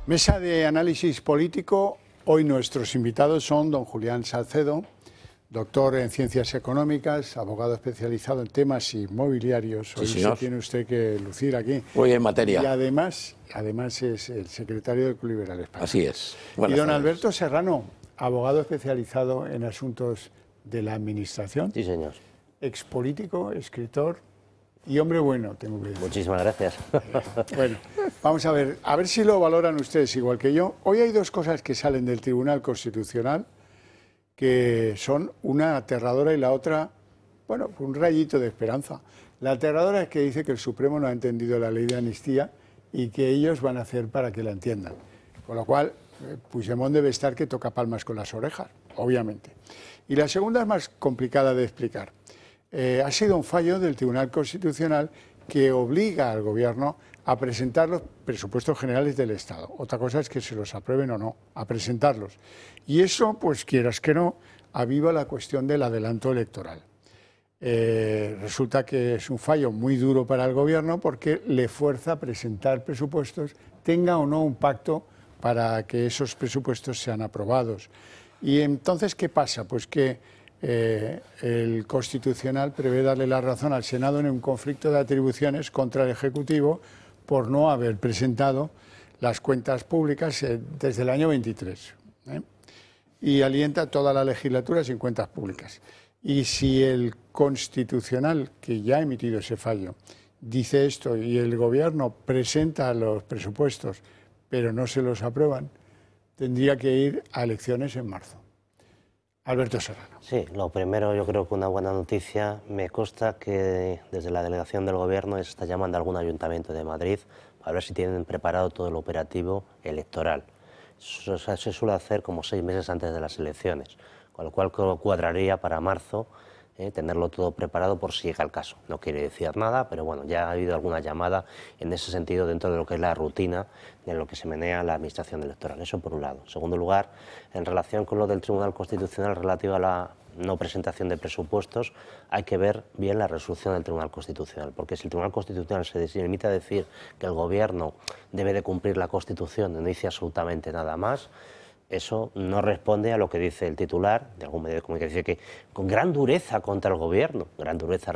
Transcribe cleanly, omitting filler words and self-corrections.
Mesa de análisis político. Hoy nuestros invitados son don Julián Salcedo, doctor en Ciencias Económicas, abogado especializado en temas inmobiliarios. Hoy Sí, se tiene usted que lucir aquí. Muy en materia. Y además es el secretario del Club Liberal Español. Así es. Y Buenas don tardes. Alberto Serrano, abogado especializado en asuntos de la administración. Sí, señor. Expolítico, escritor y hombre bueno, tengo que decir. Muchísimas gracias. Bueno, vamos a ver si lo valoran ustedes igual que yo. Hoy hay dos cosas que salen del Tribunal Constitucional que son una aterradora y la otra, bueno, un rayito de esperanza. La aterradora es que dice que el Supremo no ha entendido la ley de amnistía y que ellos van a hacer para que la entiendan. Con lo cual, Puigdemont debe estar que toca palmas con las orejas, obviamente. Y la segunda es más complicada de explicar. Ha sido un fallo del Tribunal Constitucional que obliga al Gobierno a presentar los presupuestos generales del Estado. Otra cosa es que se los aprueben o no, a presentarlos. Y eso, pues quieras que no, aviva la cuestión del adelanto electoral. Resulta que es un fallo muy duro para el Gobierno porque le fuerza a presentar presupuestos, tenga o no un pacto para que esos presupuestos sean aprobados. Y entonces, ¿qué pasa? Pues que el Constitucional prevé darle la razón al Senado en un conflicto de atribuciones contra el Ejecutivo por no haber presentado las cuentas públicas desde el año 23. Y alienta toda la legislatura sin cuentas públicas. Y si el Constitucional, que ya ha emitido ese fallo, dice esto y el Gobierno presenta los presupuestos pero no se los aprueban, tendría que ir a elecciones en marzo. Alberto Serrano. Sí, lo primero, yo creo que una buena noticia. Me consta que desde la delegación del Gobierno se está llamando a algún ayuntamiento de Madrid para ver si tienen preparado todo el operativo electoral. Eso se suele hacer como 6 meses antes de las elecciones, con lo cual cuadraría para marzo tenerlo todo preparado por si llega el caso. No quiere decir nada, pero bueno, ya ha habido alguna llamada en ese sentido dentro de lo que es la rutina de lo que se menea la administración electoral. Eso por un lado. En segundo lugar, en relación con lo del Tribunal Constitucional relativo a la no presentación de presupuestos, hay que ver bien la resolución del Tribunal Constitucional, porque si el Tribunal Constitucional se limita a decir que el Gobierno debe de cumplir la Constitución y no dice absolutamente nada más, eso no responde a lo que dice el titular de algún medio de comunicación, que dice que con gran dureza contra el Gobierno, gran dureza